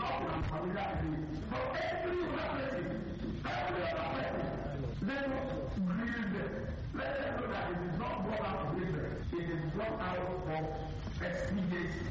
not an familiar. So every other person, let us grill them. Let them know that it is not brought out of Israel. It is brought out of expediency.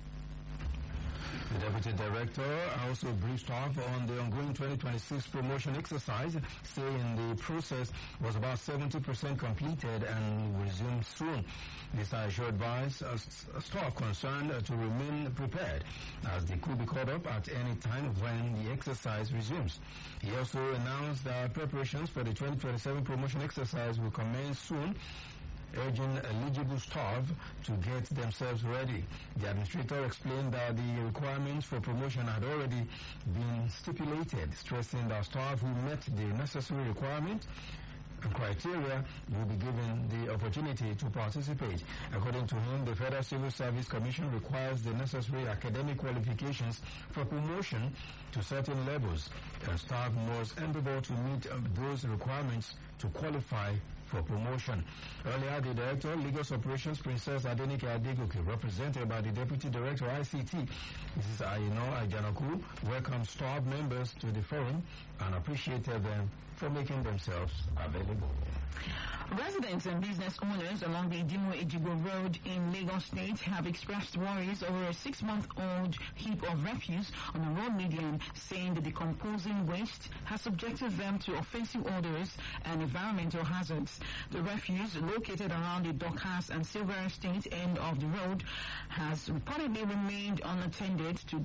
The Deputy Director also briefed off on the ongoing 2026 promotion exercise, saying the process was about 70% completed and will resume soon. Mr. Aisho advised staff concerned to remain prepared, as they could be caught up at any time when the exercise resumes. He also announced that preparations for the 2027 promotion exercise will commence soon, urging eligible staff to get themselves ready. The administrator explained that the requirements for promotion had already been stipulated, stressing that staff who met the necessary requirement and criteria will be given the opportunity to participate. According to him, the Federal Civil Service Commission requires the necessary academic qualifications for promotion to certain levels, and staff must endeavor to meet those requirements to qualify for promotion. Earlier, the Director, Lagos Operations, Princess Adenike Adegoke, represented by the Deputy Director, ICT, Mrs. Ayino Ajanaku, welcomed staff members to the forum and appreciated them for making themselves available. Residents and business owners along the Idimo-Ejigbo Road in Lagos State have expressed worries over a 6-month-old heap of refuse on the road median, saying the decomposing waste has subjected them to offensive odors and environmental hazards. The refuse, located around the Dockhouse and Silver Estate end of the road, has reportedly remained unattended to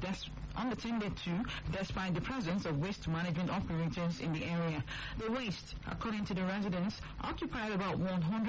despite the presence of waste management operators in the area. The waste, according to the residents, occupied about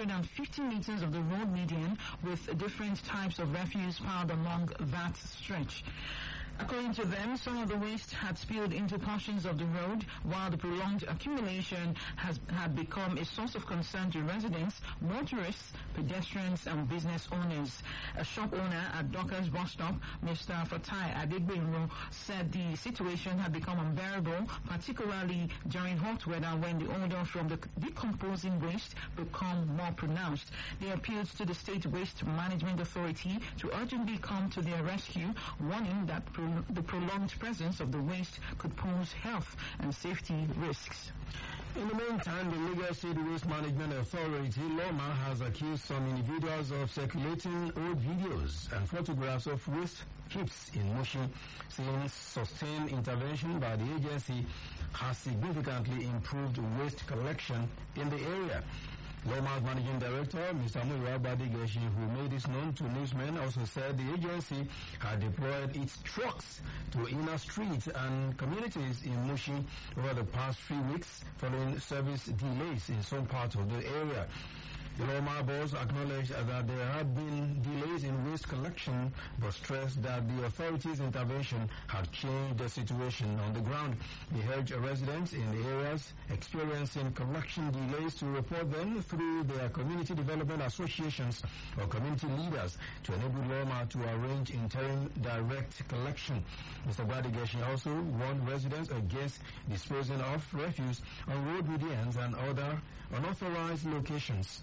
150 meters of the road median, with different types of refuse piled along that stretch. According to them, some of the waste had spilled into portions of the road, while the prolonged accumulation had become a source of concern to residents, motorists, pedestrians, and business owners. A shop owner at Dockers bus stop, Mr. Fatai Adegbero, said the situation had become unbearable, particularly during hot weather when the odor from the decomposing waste become more pronounced. They appealed to the State Waste Management Authority to urgently come to their rescue, warning that the prolonged presence of the waste could pose health and safety risks. In the meantime, the Lagos State Waste Management Authority, LOMA, has accused some individuals of circulating old videos and photographs of waste heaps in Mushin, saying sustained intervention by the agency has significantly improved waste collection in the area. LOMA's Managing Director, Mr. Muyiwa Badigeshi, who made this known to newsmen, also said the agency had deployed its trucks to inner streets and communities in Mushin over the past 3 weeks following service delays in some parts of the area. The LOMA boss acknowledged that there had been delays in waste collection, but stressed that the authorities' intervention had changed the situation on the ground. They urged residents in the areas experiencing collection delays to report them through their community development associations or community leaders to enable LOMA to arrange interim direct collection. Mr. Badigeshi also warned residents against disposing of refuse on road medians and other unauthorized locations,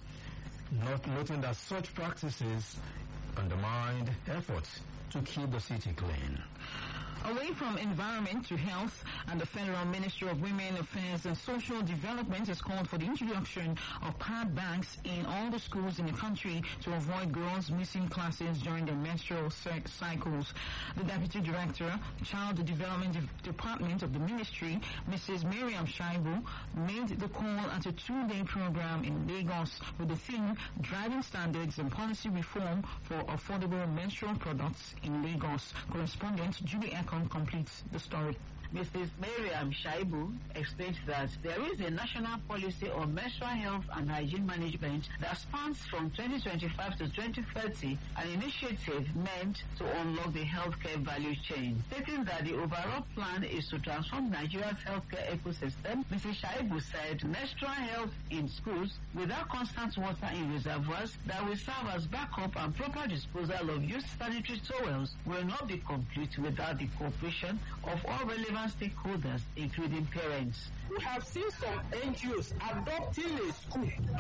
noting that such practices undermined efforts to keep the city clean. Away from environment to health, and the Federal Ministry of Women Affairs and Social Development has called for the introduction of pad banks in all the schools in the country to avoid girls missing classes during their menstrual cycles. The Deputy Director, Child Development Department of the Ministry, Mrs. Miriam Shaibu, made the call at a 2-day program in Lagos with the theme Driving Standards and Policy Reform for Affordable Menstrual Products in Lagos. Correspondent Julie Ekon completes the story. Mrs. Miriam Shaibu explains that there is a national policy on menstrual health and hygiene management that spans from 2025 to 2030, an initiative meant to unlock the healthcare value chain. Stating that the overall plan is to transform Nigeria's healthcare ecosystem, Mrs. Shaibu said menstrual health in schools without constant water in reservoirs that will serve as backup and proper disposal of used sanitary towels will not be complete without the cooperation of all relevant stakeholders, including parents. We have seen some NGOs adopting a school